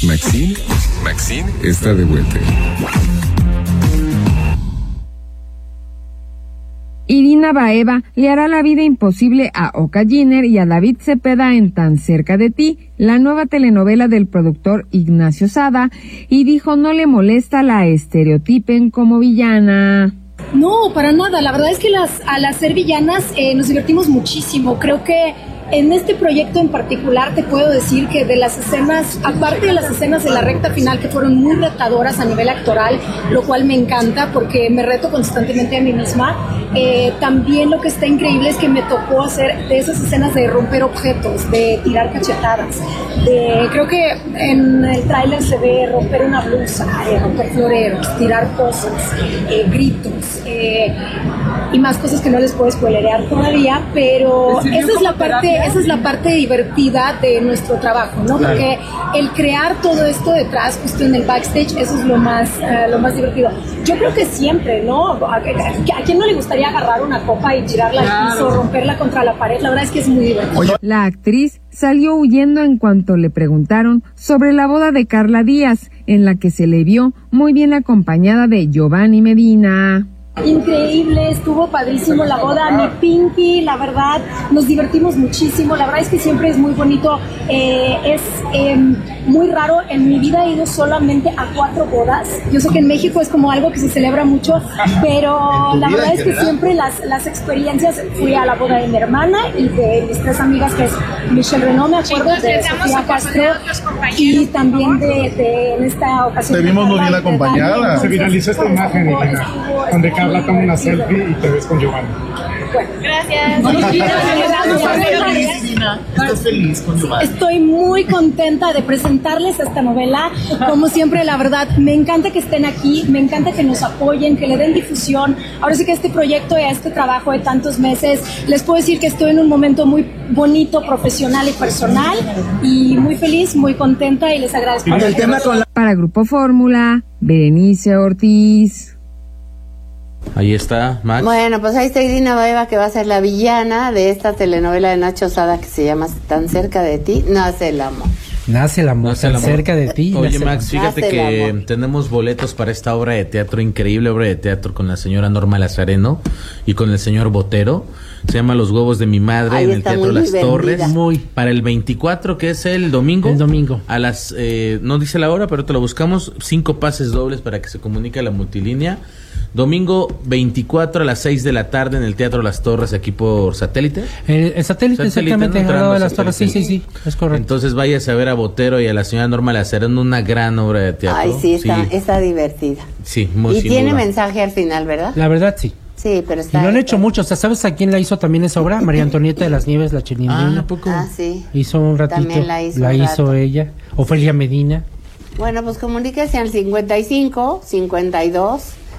Maxine está de vuelta. Irina Baeva le hará la vida imposible a Oka Giner y a David Cepeda en Tan cerca de ti, la nueva telenovela del productor Ignacio Sada, y dijo no le molesta la estereotipen como villana. No, para nada. La verdad es que al ser villanas nos divertimos muchísimo. Creo que en este proyecto en particular te puedo decir que de las escenas, aparte de las escenas de la recta final que fueron muy retadoras a nivel actoral, lo cual me encanta porque me reto constantemente a mí misma, también lo que está increíble es que me tocó hacer de esas escenas de romper objetos, de tirar cachetadas, creo que en el tráiler se ve romper una blusa, romper floreros, tirar cosas, gritos y más cosas que no les puedo spoilerear todavía, pero esa es la parte divertida de nuestro trabajo, ¿no? Porque el crear todo esto detrás, justo en el backstage, eso es lo más divertido. Yo creo que siempre, ¿no? ¿A quién no le gustaría agarrar una copa y tirarla al piso, romperla contra la pared? La verdad es que es muy divertido. La actriz salió huyendo en cuanto le preguntaron sobre la boda de Carla Díaz, en la que se le vio muy bien acompañada de Giovanni Medina. Increíble, estuvo padrísimo la boda, mi Pinky, la verdad, nos divertimos muchísimo, la verdad es que siempre es muy bonito, es muy raro, en mi vida he ido solamente a 4 bodas, yo sé que en México es como algo que se celebra mucho, pero la verdad es que siempre las experiencias, fui a la boda de mi hermana y de mis 3 amigas, que es Michelle Renaud, me acuerdo, de Sofía Castro, y también de en esta ocasión. Te vimos muy bien acompañada. Se viralizó esta imagen, donde Carla toma una selfie y te ves con Giovanni. Bueno, ¿Estás feliz con Giovanni? Estoy muy contenta de presentarles esta novela. Como siempre, la verdad, me encanta que estén aquí, me encanta que nos apoyen, que le den difusión. Ahora sí que este proyecto y a este trabajo de tantos meses, les puedo decir que estoy en un momento muy bonito, profesional y personal, y muy feliz, muy contenta, y les agradezco. Para Grupo Fórmula, Berenice Ortiz. Ahí está, Max. Bueno, pues ahí está Irina Baeva, que va a ser la villana de esta telenovela de Nacho Sada que se llama Tan cerca de ti, nace el amor. Nace el amor, tan cerca de ti. Oye, Max, fíjate que tenemos boletos para esta obra de teatro, increíble obra de teatro con la señora Norma Lazareno y con el señor Botero. Se llama Los huevos de mi madre, en el Teatro Las Torres. Para el 24, que es el domingo. El domingo. A las, no dice la hora, pero te lo buscamos. 5 pases dobles para que se comunique a la multilínea. Domingo 24 a las 6 de la tarde en el Teatro Las Torres, aquí por Satélite. El satélite, exactamente, al lado de Las Torres, sí, es correcto. Entonces váyase a ver a Botero y a la señora Norma Lazareno, una gran obra de teatro. Ay, sí, está divertida. Sí, muy. Y tiene mensaje al final, ¿verdad? La verdad, sí. Sí, pero está... Y lo han hecho mucho, o sea, ¿sabes a quién la hizo también esa obra? María Antonieta de las Nieves, la Chilindrina. ¿A poco? Sí. Hizo un ratito. También la hizo ella. Ofelia Medina. Bueno, pues comuníquese al 55 52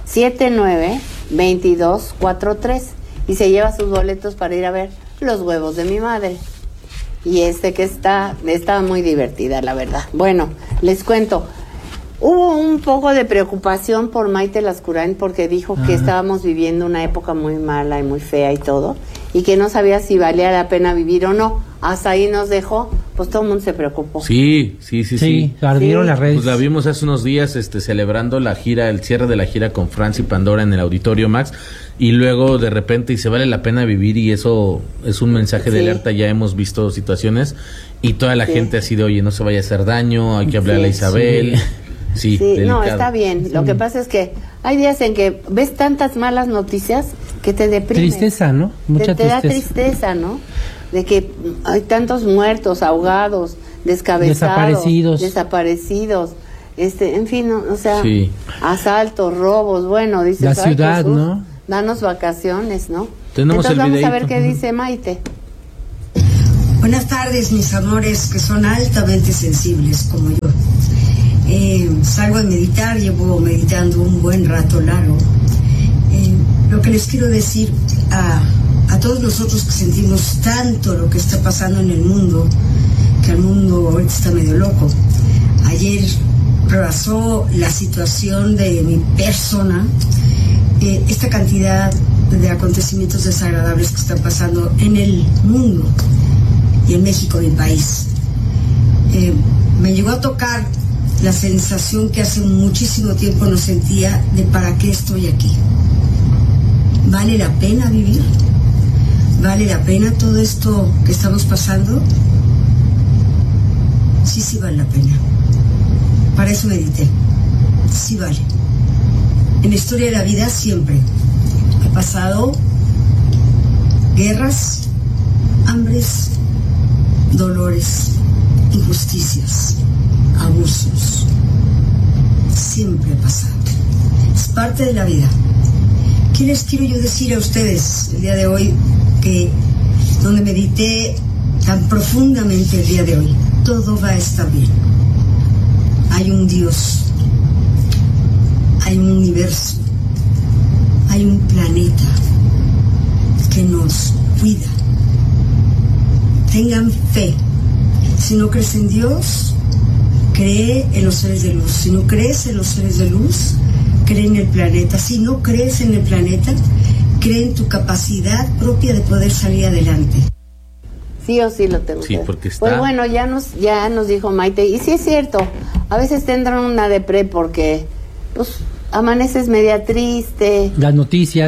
79 22 43 y se lleva sus boletos para ir a ver Los huevos de mi madre. Y que está muy divertida, la verdad. Bueno, les cuento. Hubo un poco de preocupación por Maite Lascurain porque dijo que estábamos viviendo una época muy mala y muy fea y todo, y que no sabía si valía la pena vivir o no. Hasta ahí nos dejó, pues todo el mundo se preocupó. Sí. Ardieron las redes. Pues la vimos hace unos días celebrando la gira, el cierre de la gira con Franz y Pandora en el Auditorio Max, y luego de repente dice, vale la pena vivir, y eso es un mensaje de alerta. Ya hemos visto situaciones y toda la gente así de, oye, no se vaya a hacer daño, hay que hablarle a Isabel. Sí, no, está bien. Lo que pasa es que hay días en que ves tantas malas noticias que te deprimes. Tristeza, ¿no? Mucha te da tristeza, ¿no? De que hay tantos muertos, ahogados, descabezados, desaparecidos. En fin, o sea, asaltos, robos, bueno, dices, la ciudad, Jesús, ¿no? Danos vacaciones, ¿no? Entonces vamos a ver qué dice Maite. Buenas tardes, mis amores, que son altamente sensibles como yo. Salgo a meditar, llevo meditando un buen rato largo. Lo que les quiero decir a todos nosotros que sentimos tanto lo que está pasando en el mundo, que el mundo ahorita está medio loco. Ayer rebasó la situación de mi persona esta cantidad de acontecimientos desagradables que están pasando en el mundo y en México, mi país. Me llegó a tocar la sensación que hace muchísimo tiempo no sentía de para qué estoy aquí. ¿Vale la pena vivir? ¿Vale la pena todo esto que estamos pasando? Sí vale la pena. Para eso medité. Sí vale. En la historia de la vida siempre ha pasado guerras, hambres, dolores, injusticias, abusos. Siempre ha pasado. Es parte de la vida. ¿Qué les quiero yo decir a ustedes el día de hoy? Que donde medité tan profundamente el día de hoy, todo va a estar bien. Hay un Dios, hay un universo, hay un planeta que nos cuida. Tengan fe. Si no crees en Dios, cree en los seres de luz. Si no crees en los seres de luz, cree en el planeta. Si no crees en el planeta, cree en tu capacidad propia de poder salir adelante. Sí o sí lo tengo. Sí, porque está... Pues bueno, ya nos dijo Maite, y sí es cierto, a veces tendrán una depre porque, pues, amaneces media triste. Las noticias,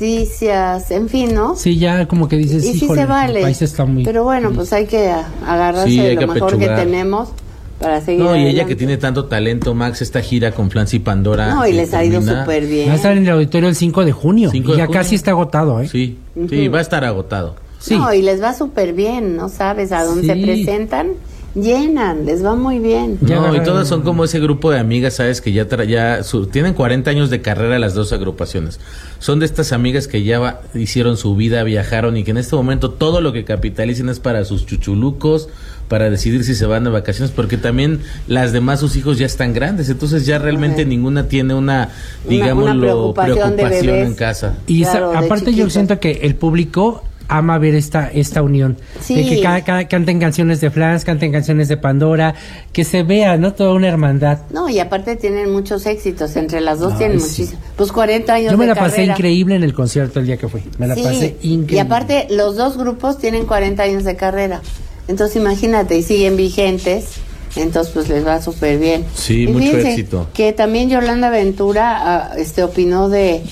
en fin, ¿no? Sí, ya como que dices, y sí se vale. El país está muy... Pero bueno, pues hay que agarrarse Sí, de lo que mejor que apechugar. tenemos para seguir No, y adelante. ella que tiene tanto talento, Max, esta gira con Franci Pandora. No, y les ha ido termina- súper bien. Va a estar en el auditorio el 5 de junio. 5 y de ya junio. casi está agotado, ¿eh? Sí, sí, va a estar agotado. Sí. No, y les va súper bien, ¿no sabes? A donde Sí. se presentan, llenan, les va muy bien. Ya No, y agarraron- todas son como ese grupo de amigas, ¿sabes? Que ya, tienen 40 años de carrera las dos agrupaciones. Son de estas amigas que ya hicieron su vida, viajaron y que en este momento todo lo que capitalicen es para sus chuchulucos, para decidir si se van de vacaciones, porque también las demás, sus hijos ya están grandes, entonces ya realmente Ajá. ninguna tiene una preocupación de bebés. en casa. Y Claro, de aparte yo chiquitos. siento que el público ama ver esta unión. Sí. De que cada canten canciones de Franz, canten canciones de Pandora, que se vea, ¿no? Toda una hermandad. No, y aparte tienen muchos éxitos, entre las dos tienen sí. muchísimos. Pues 40 años Yo me de la pasé carrera. increíble en el concierto el día que fui. Me la Sí, pasé increíble. y aparte los dos grupos tienen 40 años de carrera. Entonces imagínate, y siguen vigentes, entonces pues les va súper bien. Sí, Y mucho fíjense éxito. Que también Yolanda Ventura opinó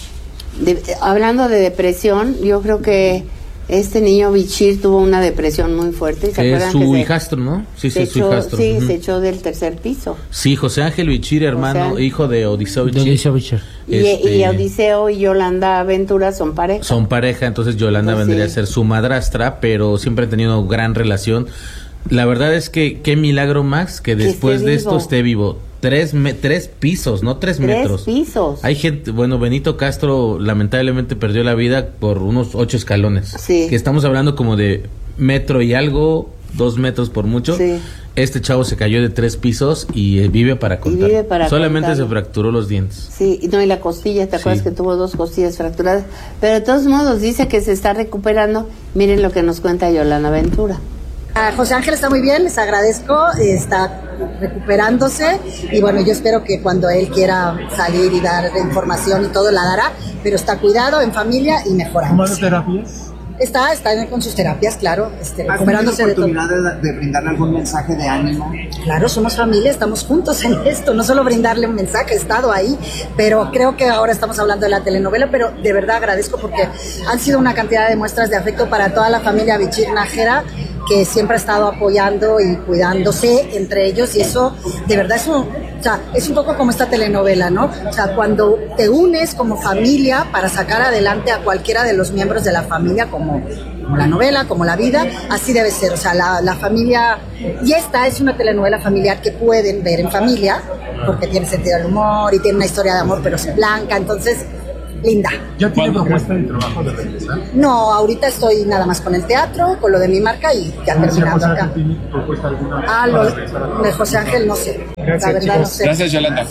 hablando de depresión, yo creo que este niño Bichir tuvo una depresión muy fuerte. ¿Se Es acuerdan su que hijastro, ¿no? Sí, se su echó, hijastro. sí, Ujú. se echó del tercer piso? Sí, José Ángel Bichir, hermano, José- hijo de Odiseo De Bichir. Odiseo Bichir. Y Odiseo y Yolanda Ventura son pareja. Son pareja, entonces Yolanda Pues vendría sí. a ser su madrastra, pero siempre han tenido gran relación. La verdad es que qué milagro, Max, que después esté de esto vivo. esté vivo. 3 pisos, no 3 metros. 3 pisos. Hay gente, bueno, Benito Castro lamentablemente perdió la vida por unos 8 escalones. Sí. Que estamos hablando como de metro y algo, 2 metros por mucho. Sí. Este chavo se cayó de 3 pisos y vive para contar. vive para Solamente contarlo. se fracturó los dientes. Sí, no, y la costilla, ¿te acuerdas Sí. que tuvo 2 costillas fracturadas? Pero de todos modos dice que se está recuperando. Miren lo que nos cuenta Yolanda Ventura. José Ángel está muy bien, les agradezco, está recuperándose y bueno, yo espero que cuando él quiera salir y dar información y todo la dará, pero está cuidado, en familia y mejorando. ¿Tomas terapias? Está con sus terapias, claro, ¿Has tenido recuperándose de todo. oportunidad de brindarle algún mensaje de ánimo? Claro, somos familia, estamos juntos en esto, no solo brindarle un mensaje, he estado ahí, pero creo que ahora estamos hablando de la telenovela, pero de verdad agradezco porque han sido una cantidad de muestras de afecto para toda la familia Bichir Nájera, que siempre ha estado apoyando y cuidándose entre ellos, y eso de verdad es un poco como esta telenovela, ¿no? O sea, cuando te unes como familia para sacar adelante a cualquiera de los miembros de la familia, como la novela, como la vida, así debe ser. O sea, la familia, y esta es una telenovela familiar que pueden ver en familia, porque tiene sentido del humor y tiene una historia de amor, pero es blanca, entonces, linda. ¿Ya tiene propuesta de trabajo de regresar? No, ahorita estoy nada más con el teatro, con lo de mi marca y ya terminando acá. ¿Tiene propuesta alguna? Lo de José Ángel no sé. Gracias, La verdad chicos. no sé. Gracias, Yolanda.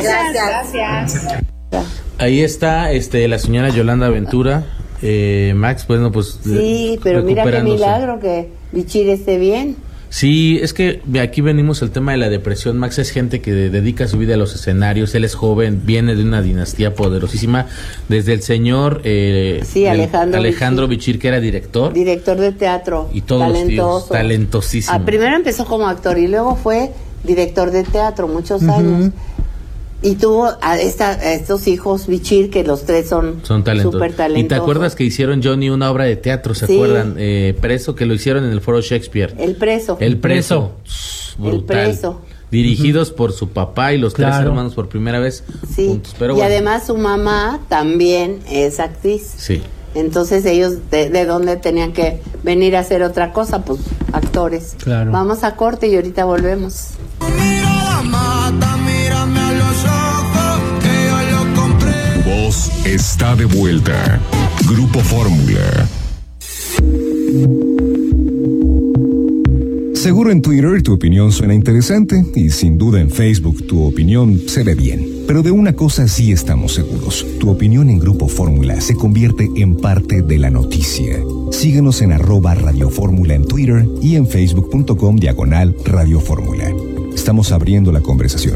Gracias. Ahí está la señora Yolanda Ventura. Max, bueno, pues Sí, pero mira qué recuperándose. milagro que Bichir esté bien. Sí, es que de aquí venimos el tema de la depresión. Max es gente que dedica su vida a los escenarios. Él es joven, viene de una dinastía poderosísima. Desde el señor Sí, Alejandro Bichir, que era director. Director de teatro, Y todos los tíos, talentosísimo. Primero empezó como actor y luego fue director de teatro muchos años. Y tuvo a estos hijos Bichir, que los tres son talentosos. súper talentosos. ¿Y te acuerdas que hicieron, Johnny, una obra de teatro? ¿Se acuerdan? Preso, que lo hicieron en el Foro Shakespeare. El Preso. Brutal. El Preso. Dirigidos por su papá y los tres hermanos por primera vez juntos. Pero y además su mamá también es actriz. Sí. Entonces ellos, ¿de dónde tenían que venir a hacer otra cosa? Pues actores. Claro. Vamos a corte y ahorita volvemos. Tu voz está de vuelta. Grupo Fórmula. Seguro en Twitter tu opinión suena interesante y sin duda en Facebook tu opinión se ve bien. Pero de una cosa sí estamos seguros. Tu opinión en Grupo Fórmula se convierte en parte de la noticia. Síguenos en @Radio Fórmula en Twitter y en facebook.com/Radio Fórmula. Estamos abriendo la conversación.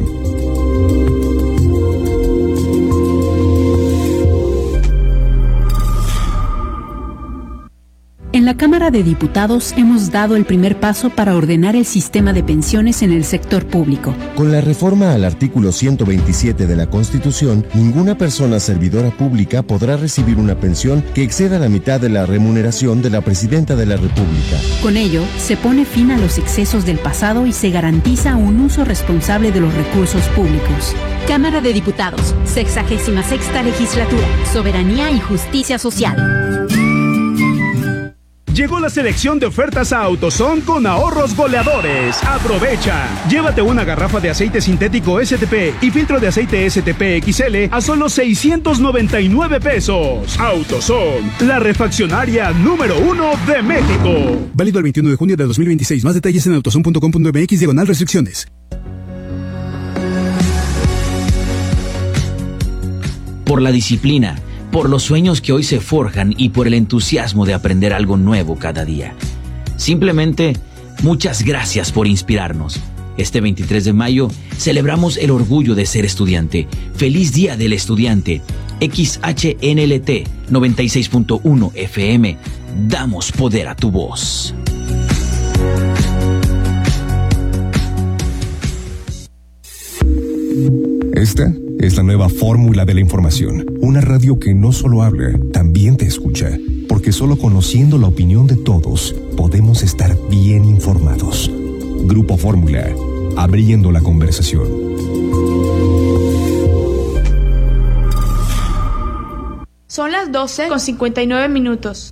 En la Cámara de Diputados hemos dado el primer paso para ordenar el sistema de pensiones en el sector público. Con la reforma al artículo 127 de la Constitución, ninguna persona servidora pública podrá recibir una pensión que exceda la mitad de la remuneración de la Presidenta de la República. Con ello, se pone fin a los excesos del pasado y se garantiza un uso responsable de los recursos públicos. Cámara de Diputados, 66ª Legislatura, Soberanía y Justicia Social. Llegó la selección de ofertas a AutoZone con ahorros goleadores. ¡Aprovecha! Llévate una garrafa de aceite sintético STP y filtro de aceite STP XL a solo 699 pesos. AutoZone, la refaccionaria número 1 de México. Válido el 21 de junio de 2026. Más detalles en autozone.com.mx/restricciones. Por la disciplina, por los sueños que hoy se forjan y por el entusiasmo de aprender algo nuevo cada día. Simplemente, muchas gracias por inspirarnos. Este 23 de mayo celebramos el orgullo de ser estudiante. ¡Feliz Día del Estudiante! XHNLT 96.1 FM. Damos poder a tu voz. Esta es la nueva fórmula de la información. Una radio que no solo habla, también te escucha. Porque solo conociendo la opinión de todos, podemos estar bien informados. Grupo Fórmula, abriendo la conversación. Son las 12:59.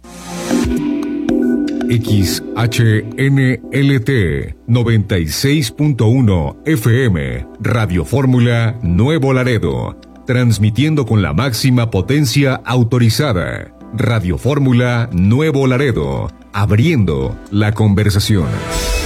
XHNLT 96.1 FM, Radio Fórmula Nuevo Laredo, transmitiendo con la máxima potencia autorizada. Radio Fórmula Nuevo Laredo, abriendo la conversación.